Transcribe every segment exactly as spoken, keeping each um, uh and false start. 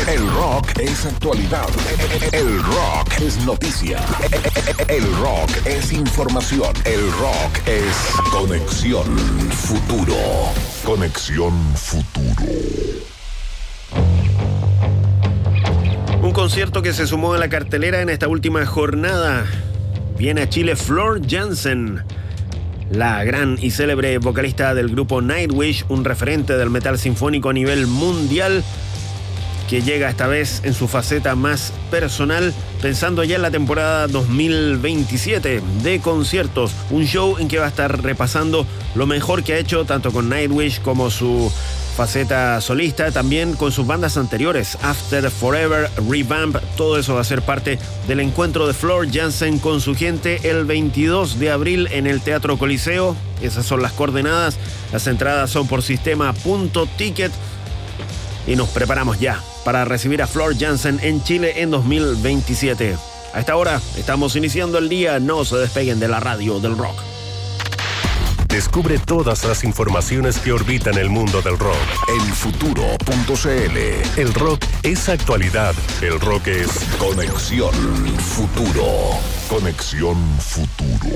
El rock es actualidad. El rock es noticia. El rock es información. El rock es Conexión Futuro. Conexión Futuro. Un concierto que se sumó a la cartelera en esta última jornada. Viene a Chile Floor Jansen, la gran y célebre vocalista del grupo Nightwish, un referente del metal sinfónico a nivel mundial, que llega esta vez en su faceta más personal, pensando ya en la temporada dos mil veintisiete de conciertos. Un show en que va a estar repasando lo mejor que ha hecho tanto con Nightwish como su faceta solista, también con sus bandas anteriores, After, Forever, Revamp. Todo eso va a ser parte del encuentro de Floor Jansen con su gente el veintidós de abril en el Teatro Coliseo. Esas son las coordenadas. Las entradas son por sistema punto ticket y nos preparamos ya para recibir a Floor Jansen en Chile en dos mil veintisiete. A esta hora estamos iniciando el día. No se despeguen de la radio del rock. Descubre todas las informaciones que orbitan el mundo del rock en futuro punto cl. El rock es actualidad. El rock es Conexión Futuro. Conexión Futuro.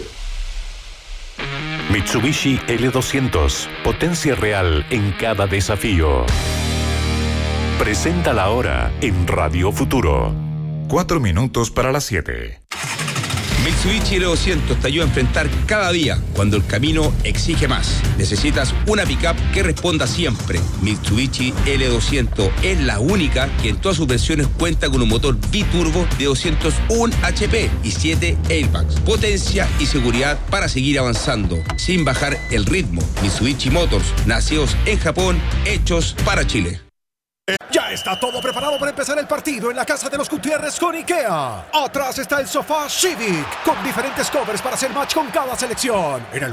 Mitsubishi L doscientos. Potencia real en cada desafío. Presenta la hora en Radio Futuro. Cuatro minutos para las siete. Mitsubishi L doscientos te ayuda a enfrentar cada día cuando el camino exige más. Necesitas una pickup que responda siempre. Mitsubishi L doscientos es la única que en todas sus versiones cuenta con un motor biturbo de doscientos uno H P y siete airbags. Potencia y seguridad para seguir avanzando sin bajar el ritmo. Mitsubishi Motors, nacidos en Japón, hechos para Chile. Ya está todo preparado para empezar el partido en la casa de los Gutiérrez con IKEA. Atrás está el sofá Civic, con diferentes covers para hacer match con cada selección. En el